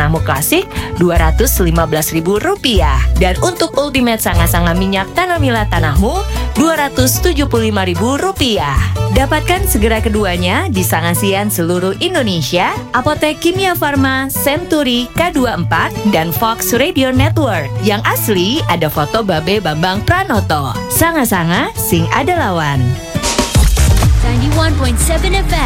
Tanahmu Klasik Rp215.000. Dan untuk Ultimate Sanga-Sanga Minyak Tanamila Tanahmu Rp275.000. Dapatkan segera keduanya di Sangasian seluruh Indonesia, Apotek Kimia Farma, Century, K24, dan Fox Radio Network. Yang asli ada foto Babe Bambang Pranoto. Sanga-Sanga, sing ada lawan. 91.7 FM